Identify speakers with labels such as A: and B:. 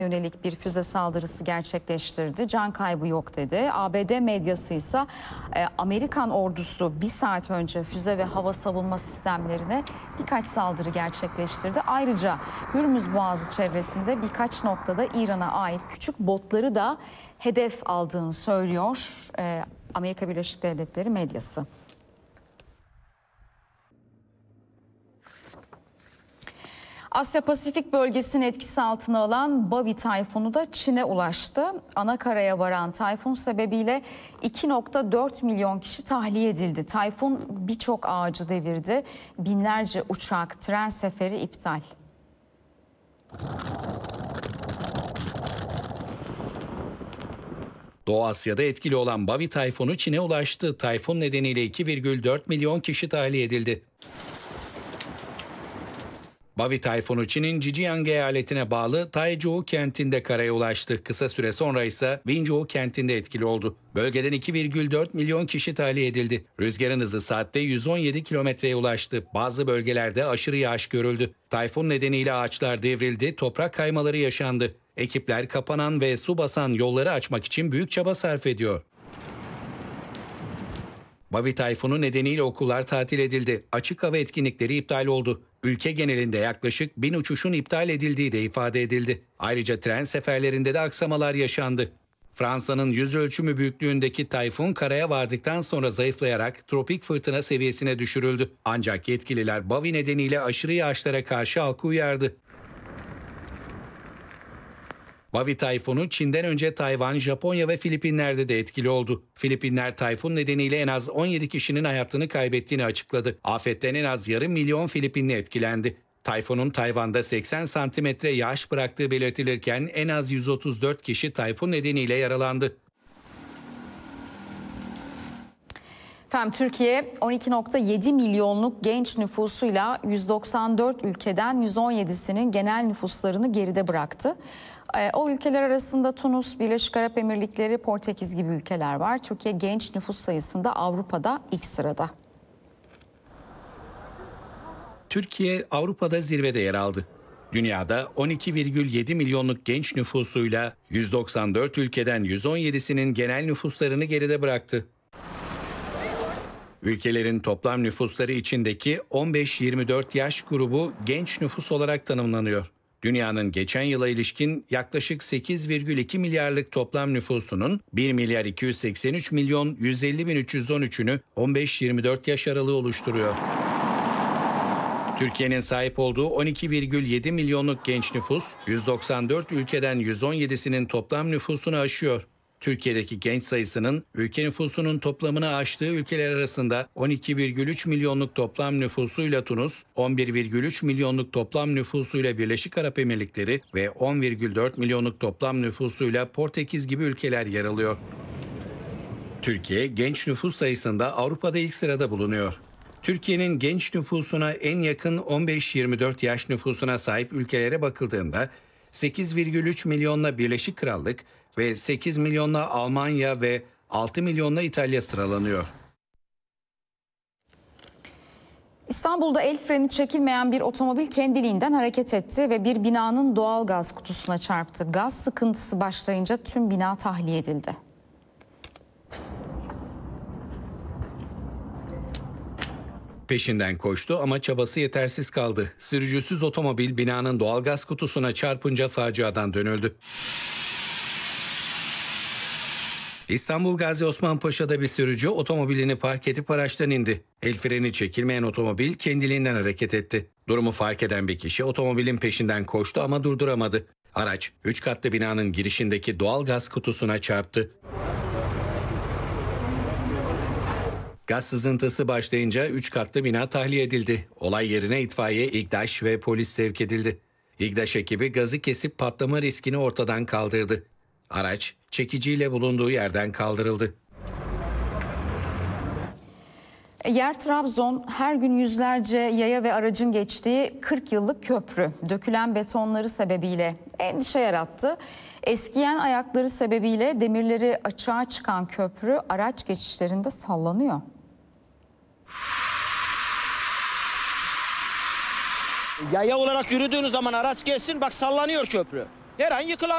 A: yönelik bir füze saldırısı gerçekleştirdi. Can kaybı yok dedi. ABD medyası ise Amerikan ordusu bir saat önce füze ve hava savunma sistemlerine birkaç saldırı gerçekleştirdi. Ayrıca Hürmüz Boğazı çevresinde birkaç noktada İran'a ait küçük botları da hedef aldığını söylüyor Amerika Birleşik Devletleri medyası. Asya Pasifik bölgesinin etkisi altına alan Bavi tayfunu da Çin'e ulaştı. Anakaraya varan tayfun sebebiyle 2,4 milyon kişi tahliye edildi. Tayfun birçok ağacı devirdi. Binlerce uçak, tren seferi iptal.
B: Doğu Asya'da etkili olan Bavi tayfunu Çin'e ulaştı. Tayfun nedeniyle 2,4 milyon kişi tahliye edildi. Bavi tayfunu Çin'in Zhejiang eyaletine bağlı Taizhou kentinde karaya ulaştı. Kısa süre sonra ise Wenzhou kentinde etkili oldu. Bölgeden 2,4 milyon kişi tahliye edildi. Rüzgarın hızı saatte 117 kilometreye ulaştı. Bazı bölgelerde aşırı yağış görüldü. Tayfun nedeniyle ağaçlar devrildi, toprak kaymaları yaşandı. Ekipler kapanan ve su basan yolları açmak için büyük çaba sarf ediyor. Bavi tayfunu nedeniyle okullar tatil edildi. Açık hava etkinlikleri iptal oldu. Ülke genelinde yaklaşık 1000 uçuşun iptal edildiği de ifade edildi. Ayrıca tren seferlerinde de aksamalar yaşandı. Fransa'nın yüz ölçümü büyüklüğündeki tayfun karaya vardıktan sonra zayıflayarak tropik fırtına seviyesine düşürüldü. Ancak yetkililer Bavi nedeniyle aşırı yağışlara karşı halkı uyardı. Bavi tayfunu Çin'den önce Tayvan, Japonya ve Filipinler'de de etkili oldu. Filipinler tayfun nedeniyle en az 17 kişinin hayatını kaybettiğini açıkladı. Afetten en az yarım milyon Filipinli etkilendi. Tayfunun Tayvan'da 80 santimetre yağış bıraktığı belirtilirken en az 134 kişi tayfun nedeniyle yaralandı.
A: Efendim, Türkiye 12,7 milyonluk genç nüfusuyla 194 ülkeden 117'sinin genel nüfuslarını geride bıraktı. O ülkeler arasında Tunus, Birleşik Arap Emirlikleri, Portekiz gibi ülkeler var. Türkiye genç nüfus sayısında Avrupa'da ilk sırada.
B: Türkiye Avrupa'da zirvede yer aldı. Dünyada 12,7 milyonluk genç nüfusuyla 194 ülkeden 117'sinin genel nüfuslarını geride bıraktı. Ülkelerin toplam nüfusları içindeki 15-24 yaş grubu genç nüfus olarak tanımlanıyor. Dünyanın geçen yıla ilişkin yaklaşık 8,2 milyarlık toplam nüfusunun 1 milyar 283 milyon 150 bin 313'ünü 15-24 yaş aralığı oluşturuyor. Türkiye'nin sahip olduğu 12,7 milyonluk genç nüfus, 194 ülkeden 117'sinin toplam nüfusunu aşıyor. Türkiye'deki genç sayısının ülke nüfusunun toplamını aştığı ülkeler arasında 12,3 milyonluk toplam nüfusuyla Tunus, 11,3 milyonluk toplam nüfusuyla Birleşik Arap Emirlikleri ve 10,4 milyonluk toplam nüfusuyla Portekiz gibi ülkeler yer alıyor. Türkiye genç nüfus sayısında Avrupa'da ilk sırada bulunuyor. Türkiye'nin genç nüfusuna en yakın 15-24 yaş nüfusuna sahip ülkelere bakıldığında 8,3 milyonla Birleşik Krallık ve 8 milyonla Almanya ve 6 milyonla İtalya sıralanıyor.
A: İstanbul'da el freni çekilmeyen bir otomobil kendiliğinden hareket etti ve bir binanın doğal gaz kutusuna çarptı. Gaz sıkıntısı başlayınca tüm bina tahliye edildi.
B: Peşinden koştu ama çabası yetersiz kaldı. Sürücüsüz otomobil binanın doğalgaz kutusuna çarpınca faciadan dönüldü. İstanbul Gazi Osman Paşa'da bir sürücü otomobilini park edip araçtan indi. El freni çekilmeyen otomobil kendiliğinden hareket etti. Durumu fark eden bir kişi otomobilin peşinden koştu ama durduramadı. Araç 3 katlı binanın girişindeki doğalgaz kutusuna çarptı. Gaz sızıntısı başlayınca 3 katlı bina tahliye edildi. Olay yerine itfaiye, İGDAŞ ve polis sevk edildi. İGDAŞ ekibi gazı kesip patlama riskini ortadan kaldırdı. Araç çekiciyle bulunduğu yerden kaldırıldı.
A: Yer Trabzon, her gün yüzlerce yaya ve aracın geçtiği 40 yıllık köprü. Dökülen betonları sebebiyle endişe yarattı. Eskiyen ayakları sebebiyle demirleri açığa çıkan köprü araç geçişlerinde sallanıyor.
C: Yaya olarak yürüdüğünüz zaman araç geçsin, bak sallanıyor köprü. Her an yıkılabilir.